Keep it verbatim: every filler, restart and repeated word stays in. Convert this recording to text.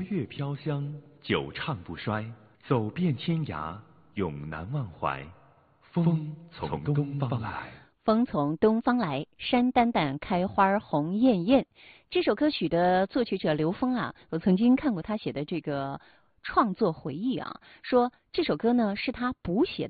月飘香，久唱不衰。走遍天涯，永难忘怀。风从东方来。 风从东方来，山丹丹开花红艳艳。这首歌曲的作曲者刘峰啊，我曾经看过他写的这个创作回忆啊，说这首歌呢是他补写的。